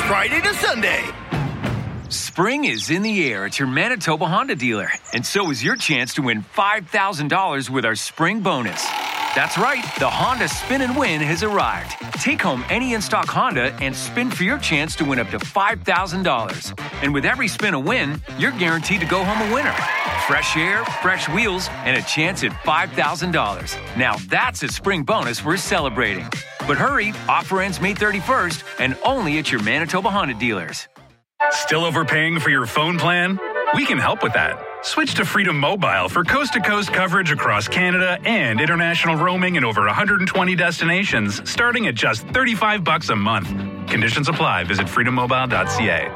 Friday to Sunday. Spring is in the air at your Manitoba Honda dealer, and so is your chance to win $5,000 with our spring bonus. That's right, the Honda Spin and Win has arrived. Take home any in-stock Honda and spin for your chance to win up to $5,000. And with every spin a win, you're guaranteed to go home a winner. Fresh air, fresh wheels, and a chance at $5,000. Now that's a spring bonus worth celebrating. But hurry, offer ends May 31st and only at your Manitoba Honda dealers. Still overpaying for your phone plan? We can help with that. Switch to Freedom Mobile for coast-to-coast coverage across Canada and international roaming in over 120 destinations, starting at just $35 a month. Conditions apply. Visit freedommobile.ca.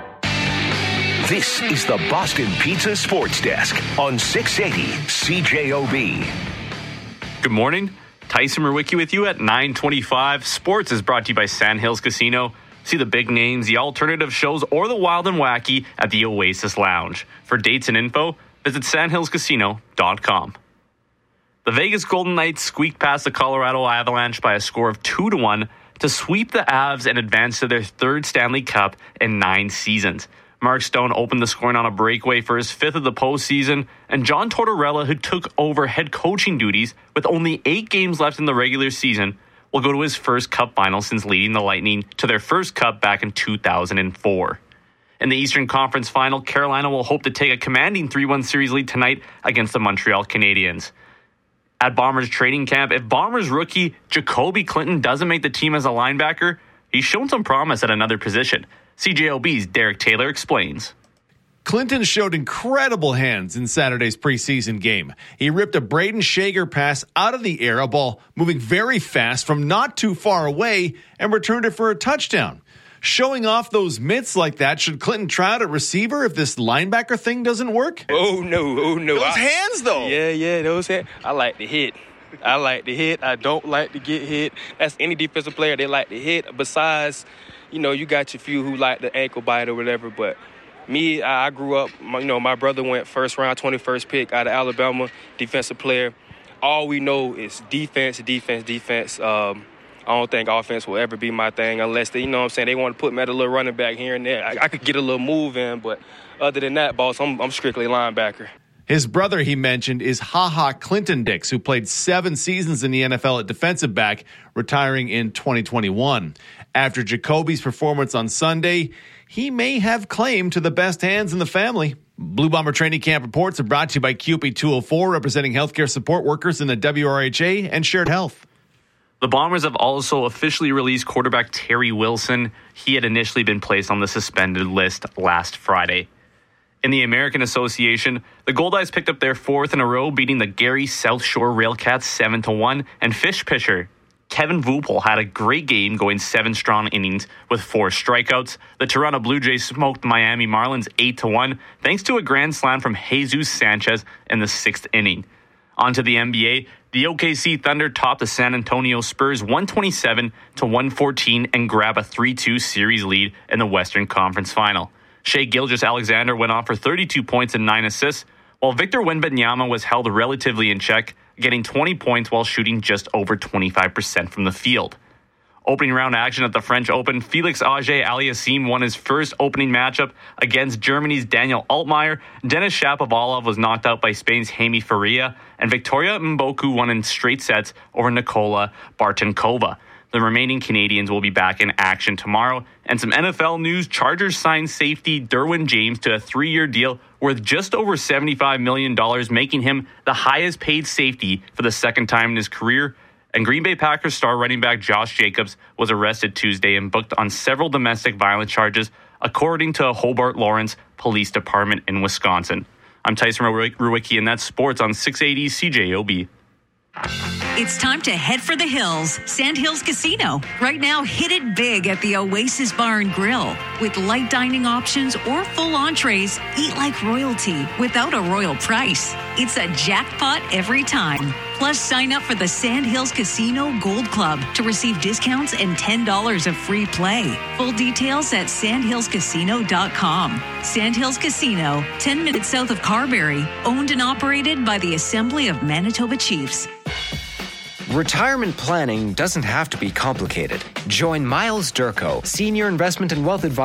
This is the Boston Pizza Sports Desk on 680 CJOB. Good morning. Tyson Murwicki with you at 9:25. Sports is brought to you by Sandhills Casino. See the big names, the alternative shows, or the wild and wacky at the Oasis Lounge. For dates and info, visit sandhillscasino.com. The Vegas Golden Knights squeaked past the Colorado Avalanche by a score of 2-1 to sweep the Avs and advance to their third Stanley Cup in 9 seasons. Mark Stone opened the scoring on a breakaway for his 5th of the postseason, and John Tortorella, who took over head coaching duties with only 8 games left in the regular season, will go to his first Cup final since leading the Lightning to their first Cup back in 2004. In the Eastern Conference Final, Carolina will hope to take a commanding 3-1 series lead tonight against the Montreal Canadiens. At Bombers training camp, if Bombers rookie Jacoby Clinton doesn't make the team as a linebacker, he's shown some promise at another position. CJOB's Derek Taylor explains. Clinton showed incredible hands in Saturday's preseason game. He ripped a Braden Shager pass out of the air, a ball moving very fast from not too far away, and returned it for a touchdown. Showing off those mitts like that, should Clinton try out at receiver if this linebacker thing doesn't work? Oh, no. Those hands, though. Yeah, those hands. I like to hit. I don't like to get hit. That's any defensive player. They like to hit. Besides, you got your few who like the ankle bite or whatever, but me, I grew up, my brother went first round, 21st pick out of Alabama, defensive player. All we know is defense. I don't think offense will ever be my thing unless they, they want to put me at a little running back here and there. I could get a little move in, but other than that, boss, I'm strictly linebacker. His brother, he mentioned, is HaHa Clinton Dix, who played 7 seasons in the NFL at defensive back, retiring in 2021. After Jacoby's performance on Sunday, he may have claim to the best hands in the family. Blue Bomber Training Camp reports are brought to you by QP 204, representing healthcare support workers in the WRHA and Shared Health. The Bombers have also officially released quarterback Terry Wilson. He had initially been placed on the suspended list last Friday. In the American Association, the Goldeyes picked up their 4th in a row, beating the Gary South Shore Railcats 7-1, and fish pitcher Kevin Voopel had a great game, going 7 strong innings with 4 strikeouts. The Toronto Blue Jays smoked Miami Marlins 8-1, thanks to a grand slam from Jesus Sanchez in the 6th inning. On to the NBA, the OKC Thunder topped the San Antonio Spurs 127-114 and grab a 3-2 series lead in the Western Conference Final. Shai Gilgeous-Alexander went off for 32 points and 9 assists, while Victor Wembanyama was held relatively in check, getting 20 points while shooting just over 25% from the field. Opening round action at the French Open, Felix Auger-Aliassime won his first opening matchup against Germany's Daniel Altmaier. Denis Shapovalov was knocked out by Spain's Jaime Faria, and Victoria Mboku won in straight sets over Nikola Bartenkova. The remaining Canadians will be back in action tomorrow. And some NFL news, Chargers signed safety Derwin James to a 3-year deal worth just over $75 million, making him the highest paid safety for the second time in his career. And Green Bay Packers star running back Josh Jacobs was arrested Tuesday and booked on several domestic violence charges, according to a Hobart Lawrence Police Department in Wisconsin. I'm Tyson Murwicki, and that's sports on 680 CJOB. It's time to head for the hills. Sandhills Casino. Right now, hit it big at the Oasis Bar and Grill. With light dining options or full entrees, eat like royalty without a royal price. It's a jackpot every time. Plus, sign up for the Sandhills Casino Gold Club to receive discounts and $10 of free play. Full details at sandhillscasino.com. Sandhills Casino, 10 minutes south of Carberry. Owned and operated by the Assembly of Manitoba Chiefs. Retirement planning doesn't have to be complicated. Join Miles Durko, Senior Investment and Wealth Advisor